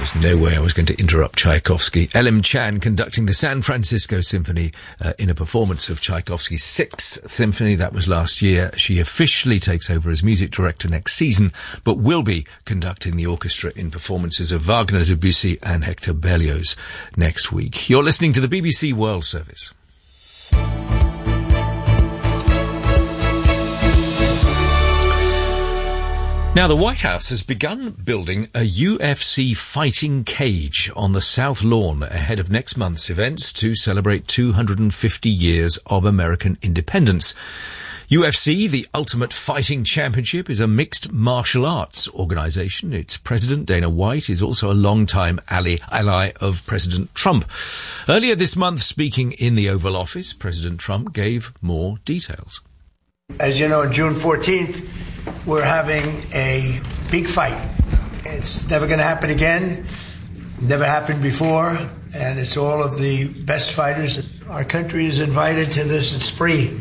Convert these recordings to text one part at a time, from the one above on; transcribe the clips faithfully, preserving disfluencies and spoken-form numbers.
There's no way I was going to interrupt Tchaikovsky. L M Chan conducting the San Francisco Symphony uh, in a performance of Tchaikovsky's Sixth Symphony. That was last year. She officially takes over as music director next season, but will be conducting the orchestra in performances of Wagner, Debussy and Hector Berlioz next week. You're listening to the B B C World Service. Now, the White House has begun building a U F C fighting cage on the South Lawn ahead of next month's events to celebrate two hundred fifty years of American independence. U F C, the Ultimate Fighting Championship, is a mixed martial arts organization. Its president, Dana White, is also a longtime ally, ally of President Trump. Earlier this month, speaking in the Oval Office, President Trump gave more details. As you know, on June fourteenth, we're having a big fight. It's never going to happen again. Never happened before. And it's all of the best fighters. Our country is invited to this. It's free.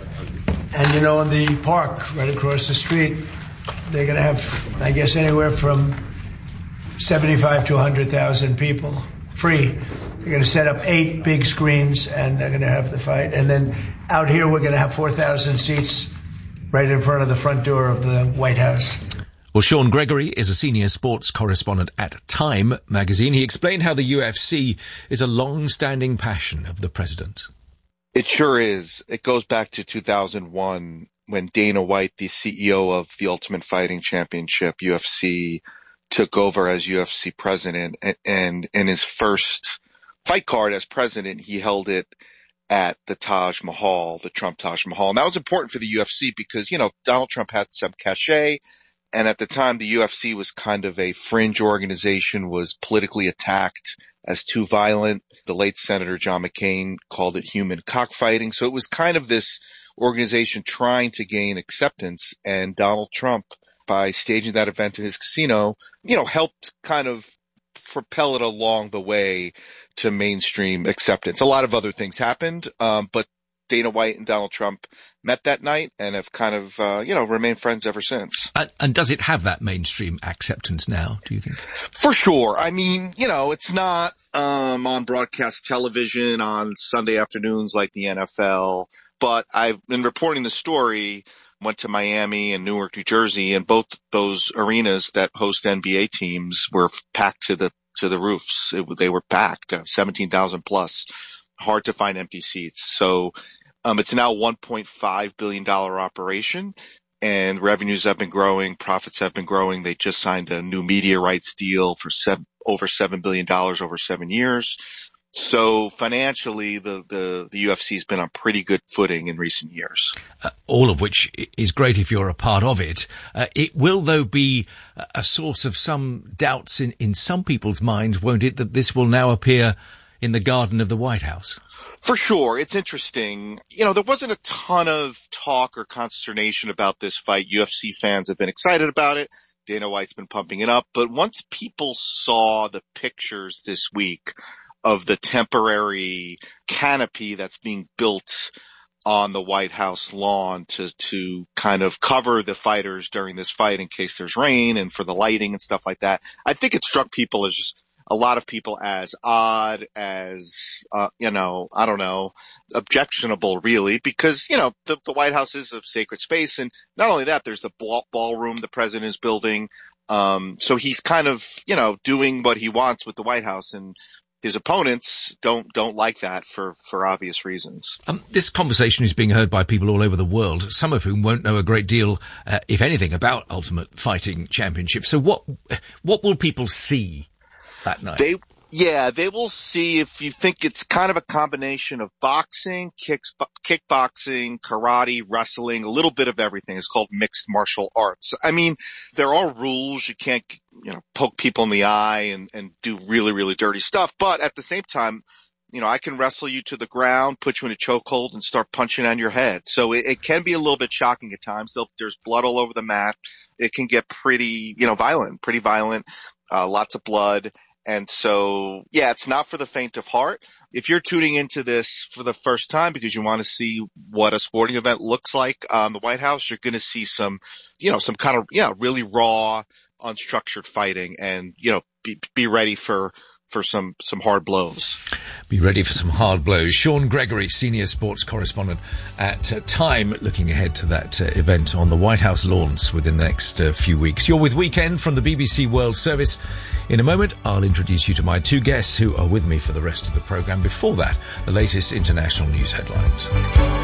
And, you know, in the park right across the street, they're going to have, I guess, anywhere from seventy-five to one hundred thousand people free. They're going to set up eight big screens, and they're going to have the fight. And then out here, we're going to have four thousand seats right in front of the front door of the White House. Well, Sean Gregory is a senior sports correspondent at Time magazine. He explained how the U F C is a long-standing passion of the president. It sure is. It goes back to two thousand one when Dana White, the C E O of the Ultimate Fighting Championship, U F C, took over as U F C president. And, and in his first fight card as president, he held it at the Taj Mahal, the Trump Taj Mahal. And that was important for the U F C because, you know, Donald Trump had some cachet. And at the time, the U F C was kind of a fringe organization, was politically attacked as too violent. The late Senator John McCain called it human cockfighting. So it was kind of this organization trying to gain acceptance. And Donald Trump, by staging that event in his casino, you know, helped kind of propel it along the way to mainstream acceptance. A lot of other things happened, um, but Dana White and Donald Trump met that night and have kind of, uh, you know, remained friends ever since. And, and does it have that mainstream acceptance now, do you think? For sure. I mean, you know, it's not um, on broadcast television on Sunday afternoons like the N F L, but I've been reporting the story, went to Miami and Newark, New Jersey, and both those arenas that host N B A teams were packed to the to the roofs. It, they were packed, uh, seventeen thousand plus. Hard to find empty seats. So um, it's now a one point five billion dollars operation, and revenues have been growing, profits have been growing. They just signed a new media rights deal for seven, over seven billion dollars over seven years. So financially, the, the, the U F C has been on pretty good footing in recent years. Uh, all of which is great if you're a part of it. Uh, it will, though, be a source of some doubts in, in some people's minds, won't it, that this will now appear in the garden of the White House? For sure. It's interesting. You know, there wasn't a ton of talk or consternation about this fight. U F C fans have been excited about it. Dana White's been pumping it up. But once people saw the pictures this week of the temporary canopy that's being built on the White House lawn to, to kind of cover the fighters during this fight in case there's rain and for the lighting and stuff like that, I think it struck people as just a lot of people as odd, as, uh, you know, I don't know, objectionable really, because, you know, the, the White House is a sacred space. And not only that, there's the ball, ballroom the president is building. Um, so he's kind of, you know, doing what he wants with the White House, and his opponents don't don't like that for, for obvious reasons. Um, this conversation is being heard by people all over the world, some of whom won't know a great deal, uh, if anything, about Ultimate Fighting Championship. So what what will people see that night? They, yeah, they will see, if you think it's kind of a combination of boxing, kicks, kickboxing, karate, wrestling, a little bit of everything. It's called mixed martial arts. I mean, there are rules. You can't, you know, poke people in the eye and, and do really, really dirty stuff. But at the same time, you know, I can wrestle you to the ground, put you in a chokehold, and start punching on your head. So it, it can be a little bit shocking at times. There'll, there's blood all over the mat. It can get pretty, you know, violent, pretty violent, uh, lots of blood. And so, yeah, it's not for the faint of heart. If you're tuning into this for the first time because you want to see what a sporting event looks like on the White House, you're going to see some, you know, some kind of, yeah, really raw, unstructured fighting. And, you know, be, be ready for, for some, some hard blows. Be ready for some hard blows. Sean Gregory, senior sports correspondent at uh, Time, looking ahead to that uh, event on the White House lawns within the next uh, few weeks. You're with Weekend from the B B C World Service. In a moment, I'll introduce you to my two guests who are with me for the rest of the programme. Before that, the latest international news headlines.